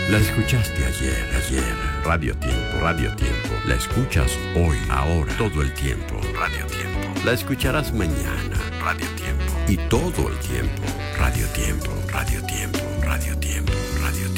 La escuchaste ayer. Radio Tiempo. La escuchas hoy, ahora, todo el tiempo. Radio Tiempo. La escucharás mañana. Radio Tiempo. Y todo el tiempo. Radio Tiempo. Radio Tiempo. Radio Tiempo. Radio Tiempo.